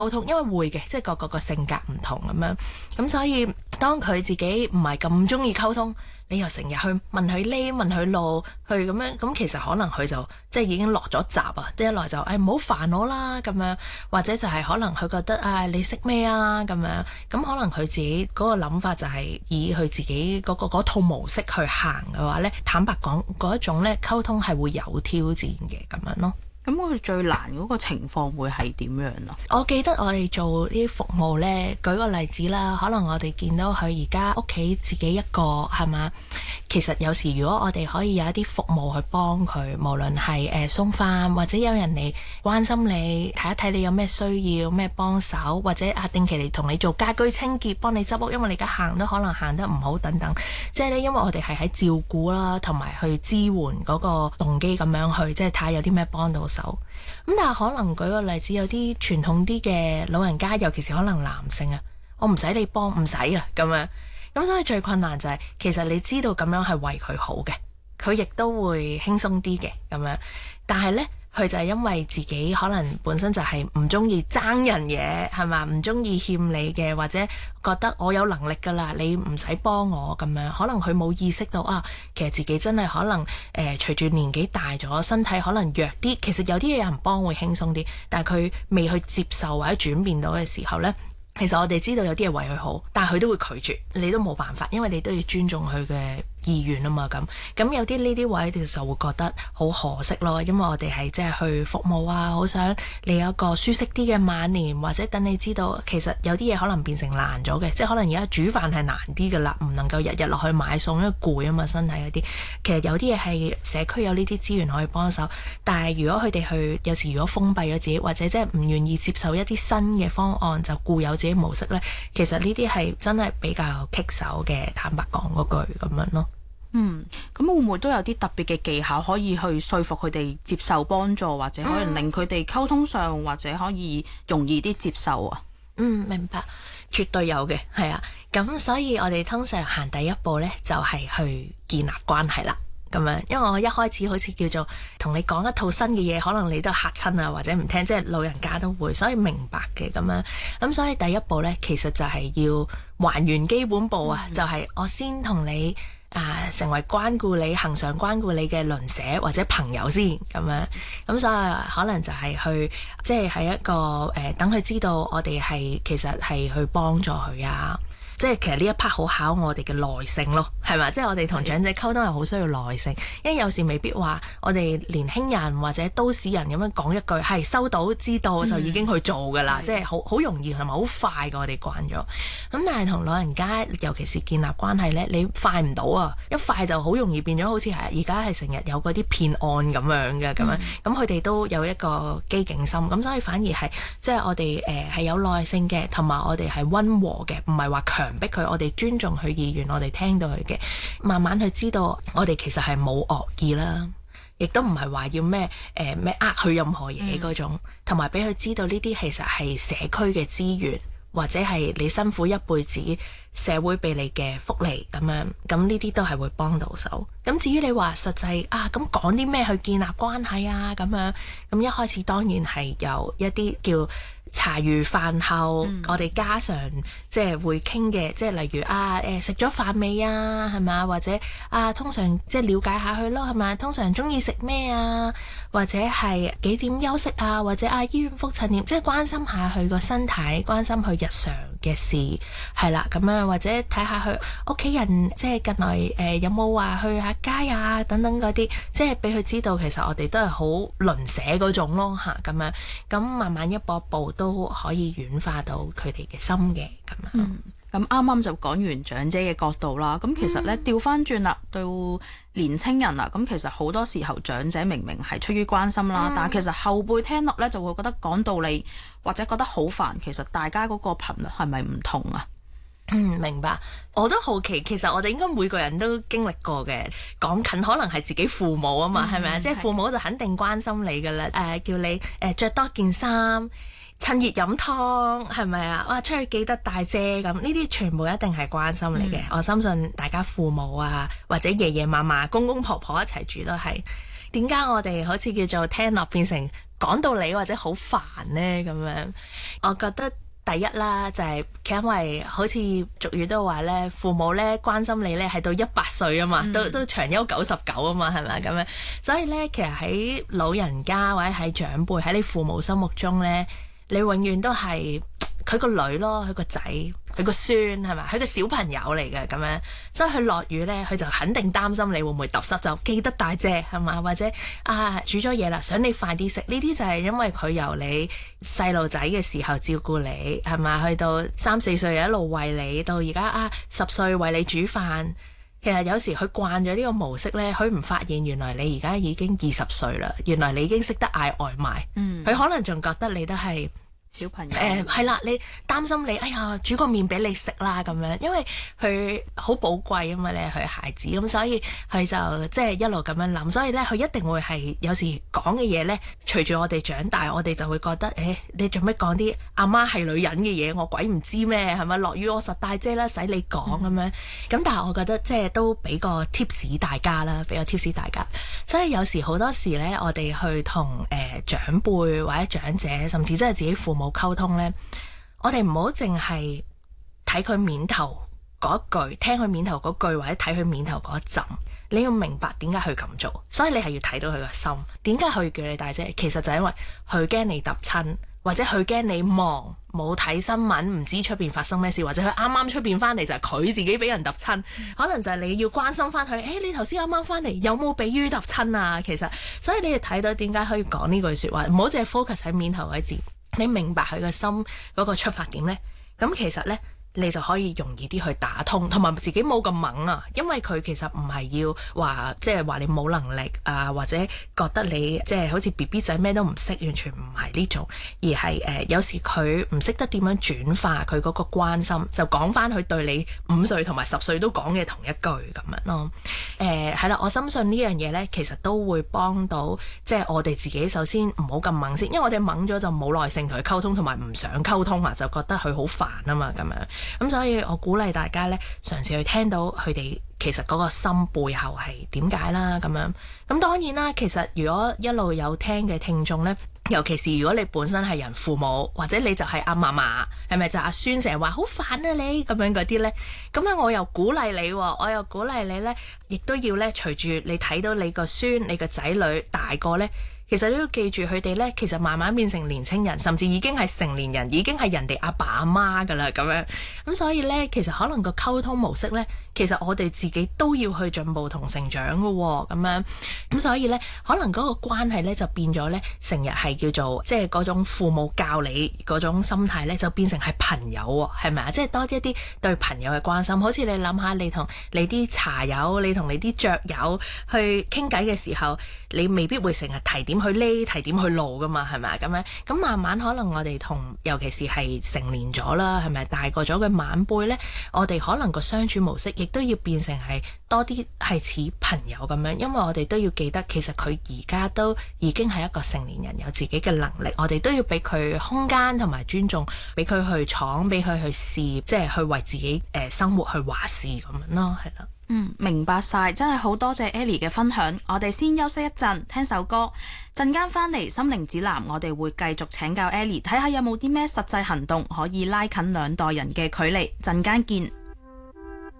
溝通，因為會嘅，即係個性格唔同咁樣，咁所以當佢自己唔係咁中意溝通，你又成日去問佢呢問佢路去咁樣，咁其實可能佢就即係已經落咗閘啊！即係一來就唔好煩我啦咁樣，或者就係可能佢覺得你識咩啊咁樣，咁可能佢自己嗰個諗法就係以佢自己嗰套模式去行嘅話呢，坦白講嗰一種呢溝通係會有挑戰嘅咁樣咯。 咁佢最難嗰個情況會係點樣啊？ 我記得我哋做呢啲服務呢，舉個例子啦，可能我哋見到佢而家屋企自己一個係嘛，其實有時如果我哋可以有一啲服務去幫佢，無論係送飯或者有人嚟關心你，睇一睇你有咩需要咩幫手，或者定期嚟同你做家居清潔，幫你執屋，因為你而家行都可能行得唔好等等，即係呢，因為我哋係喺照顧啦，同埋去支援嗰個動機咁樣去，即係睇下有啲咩幫到手。咁但係可能舉個例子，有啲傳統啲嘅老人家，尤其是可能男性啊，我唔使你幫，唔使啊咁樣。咁所以最困難就係，其實你知道咁樣係為佢好嘅，佢亦都會輕鬆啲嘅咁樣。但係呢，佢就係因為自己可能本身就係唔中意爭人嘢，係嘛，唔中意欠你嘅，或者覺得我有能力㗎啦，你唔使幫我咁樣。可能佢冇意識到其實自己真係可能隨住年紀大咗，身體可能弱啲。其實有啲嘢有人幫會輕鬆啲，但係佢未去接受或者轉變到嘅時候呢，其實我哋知道有啲嘢為佢好，但係佢都會拒絕，你都冇辦法，因為你都要尊重佢嘅意願啊嘛。咁有啲呢啲位你就會覺得好可惜咯，因為我哋係即係去服務啊，好想你有一個舒適啲嘅晚年，或者等你知道其實有啲嘢可能變成難咗嘅，即係可能而家煮飯係難啲㗎啦，唔能夠日日落去買餸，因為攰啊嘛身體嗰啲。其實有啲嘢係社區有呢啲資源可以幫手，但係如果佢哋去有時如果封閉咗自己，或者即係唔願意接受一啲新嘅方案，就固有自己模式呢，其實呢啲係真係比較棘手嘅，坦白講嗰句咁樣咯。 咁會唔會都有啲特別嘅技巧可以去說服佢哋接受幫助，或者可能令佢哋溝通上或者可以容易啲接受啊？ 明白，絕對有嘅，係啊。咁所以我哋通常行第一步呢，就係去建立關係啦。咁樣，因為我一開始好似叫做同你講一套新嘅嘢，可能你都嚇親啊，或者唔聽，即係老人家都會，所以明白嘅咁樣。咁所以第一步呢，其實就係要還原基本步啊，就係我先同你成為關顧你、恆常關顧你嘅鄰舍或者朋友先咁樣。咁所以可能就係去，即係喺一個等佢知道我哋係其實係去幫助佢啊。即係其實呢一 part 好考我哋嘅耐性咯，係嘛？即係我哋同長者溝通係好需要耐性，因為有時未必話我哋年輕人或者都市人咁樣講一句係收到知道就已經去做㗎啦，即係好容易同埋好快㗎，我哋慣咗。咁但係同老人家尤其是建立關係呢，你快唔到啊！一快就好容易變咗好似係而家係成日有嗰啲騙案咁樣嘅咁樣，咁佢哋都有一個機警心，咁所以反而係即係我哋係有耐性嘅，同埋我哋係溫和嘅，唔係話強逼佢，我哋尊重佢意願，我哋聽到佢嘅，慢慢去知道我哋其實係冇惡意啦，亦都唔係話要咩佢任何嘢嗰種，同埋俾佢知道呢啲其實係社區嘅資源，或者係你辛苦一輩子社會俾你嘅福利咁樣，咁呢啲都係會幫到手。咁至於你話實際咁講啲咩去建立關係啊咁樣，咁一開始當然係由一啲叫茶餘飯後，我哋家常即係會傾嘅，即係例如食咗飯未啊，係嘛？或者通常即係了解下佢咯，係咪？通常中意食咩啊？或者係幾點休息啊？或者醫院覆診點，即係關心下佢個身體，關心佢日常嘅事，係啦咁樣，或者睇下佢屋企人即係近來有冇話去下街啊等等嗰啲，即係俾佢知道其實我哋都係好鄰舍嗰種咯嚇咁樣，咁慢慢一步一步都可以軟化到佢哋嘅心嘅咁樣。 咁啱啱就講完長者嘅角度啦，咁其實咧調翻轉啦，到年青人啦，咁其實好多時候長者明明係出於關心啦，但係其實後輩聽落咧就會覺得講道理或者覺得好煩，其實大家嗰個頻率係咪唔同啊？ 明白。我都好奇，其實我哋應該每個人都經歷過嘅。講近可能係自己父母啊嘛，係咪啊？即係父母就肯定關心你噶啦，叫你着多件衫，趁熱飲湯，係咪啊？哇，出去記得帶遮咁，呢啲全部一定係關心你嘅。我相信大家父母或者爺爺嫲嫲、公公婆婆一齊住都係。 點解我哋好似叫做聽落變成講道理或者好煩呢？咁樣，我覺得第一啦，就係因為好似俗語都話咧，父母咧關心你咧係到100歲啊嘛，都長憂99啊嘛，係咪咁樣？所以咧，其實喺老人家或者喺長輩喺你父母心目中咧，你永遠都係佢個女咯，佢個仔，佢個孫係咪？佢個小朋友嚟嘅咁樣，所以佢落雨咧，佢就肯定擔心你會唔會揼濕，就記得帶遮係嘛？或者煮咗嘢啦，想你快啲食。呢啲就係因為佢由你細路仔嘅時候照顧你係嘛，去到3、4歲一路餵你，到而家10歲為你煮飯。其實有時佢慣咗呢個模式咧，佢唔發現原來你而家已經20歲啦，原來你已經識得嗌外賣。佢可能仲覺得你都係小朋友係啦，你擔心你，哎呀，煮個麵俾你食啦咁樣，因為佢好寶貴啊嘛，你係佢孩子，咁所以佢就即係一路咁樣諗，所以咧佢一定會係有時講嘅嘢咧，隨住我哋長大，我哋就會覺得，你做咩講啲阿媽係女人嘅嘢，我鬼唔知咩，係咪？落雨我實帶遮啦，使你講咁樣。咁但係我覺得即係都俾個 tips 大家啦，俾個 tips 大家。所以有時好多時咧，我哋去同長輩或者長者，甚至即係自己父母冇溝通呢，我哋唔好淨係睇佢面頭嗰句，聽佢面頭嗰句，或者睇佢面頭嗰一陣。你要明白點解佢咁做，所以你係要睇到佢個心。點解佢叫你帶遮？其實就係因為佢驚你揼親，或者佢驚你忙冇睇新聞，唔知出邊發生咩事，或者佢啱啱出邊翻嚟就係佢自己俾人揼親。可能就係你要關心翻佢。你頭先啱啱翻嚟有冇俾魚揼親啊？其實，所以你要睇到點解可以講呢句説話，唔好淨係 focus 喺面頭嗰啲字。你明白佢個心嗰個出發點呢？咁其實呢，你就可以容易啲去打通，同埋自己冇咁猛啊。因為佢其實唔係要話即係話你冇能力啊，或者覺得你即係好似 BB 仔咩都唔識，完全唔係呢種，而係有時佢唔識得點樣轉化佢嗰個關心，就講翻佢對你5歲同埋10歲都講嘅同一句咁樣咯。係啦，我深信呢樣嘢呢，其實都會幫到即係我哋自己。首先唔好咁猛先，因為我哋猛咗就冇耐性同佢溝通，同埋唔想溝通嘛，就覺得佢好煩啊嘛咁樣。咁所以我鼓勵大家咧，嘗試去聽到佢哋其實嗰個心背後係點解啦咁樣。咁當然啦，其實如果一路有聽嘅聽眾咧，尤其是如果你本身係人父母，或者你就係阿嫲嫲，係咪就阿孫成日話好煩啊你咁樣嗰啲咧，咁咧我又鼓勵你，我又鼓勵你咧，亦都要咧隨住你睇到你個孫、你個仔女大個咧。其實都要記住佢哋呢，其實慢慢變成年青人，甚至已經係成年人，已經係人哋阿爸阿媽噶啦咁樣。咁所以呢，其實可能個溝通模式呢，其實我哋自己都要去進步同成長噶喎，咁樣。咁所以呢，可能嗰個關係呢，就變咗呢，成日係叫做即係嗰種父母教你嗰種心態呢，就變成係朋友喎，係咪啊？即係多一啲對朋友嘅關心。好似你諗下，你同你啲茶友，你同你啲雀友去傾偈嘅時候，你未必會成日提點去呢，提點去路噶嘛，係咪啊？咁樣咁慢慢可能我哋同尤其是係成年咗啦，係咪大個咗嘅晚輩呢，我哋可能個相處模式亦都要變成係多啲係似朋友咁樣，因為我哋都要記得，其實佢而家都已經係一個成年人，有自己嘅能力，我哋都要俾佢空間同埋尊重，俾佢去闖，俾佢去試，即係去為自己生活去話事咁樣咯，係啦。 明白晒，真係好多謝 Ellie 嘅分享。我哋先休息一陣，聽首歌，陣間翻嚟心靈指南，我哋會繼續請教 Ellie，睇下有冇啲咩實際行動可以拉近兩代人嘅距離。陣間見。